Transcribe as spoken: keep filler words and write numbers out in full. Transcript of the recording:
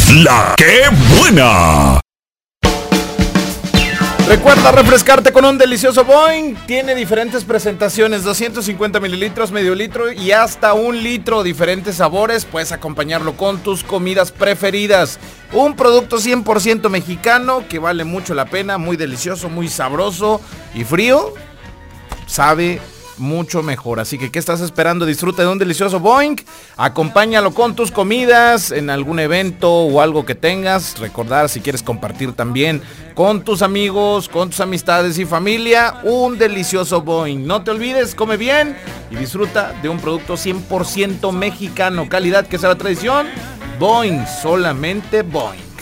La que buena. Recuerda refrescarte con un delicioso Boing. Tiene diferentes presentaciones, doscientos cincuenta mililitros, medio litro y hasta un litro. Diferentes sabores, puedes acompañarlo con tus comidas preferidas. Un producto cien por ciento mexicano que vale mucho la pena, muy delicioso, muy sabroso y frío. Sabe mucho mejor, así que ¿qué estás esperando? Disfruta de un delicioso Boing, acompáñalo con tus comidas en algún evento o algo que tengas. Recordar, si quieres compartir también con tus amigos, con tus amistades y familia, un delicioso Boing. No te olvides, come bien y disfruta de un producto cien por ciento mexicano, calidad que sea la tradición. Boing, solamente Boing.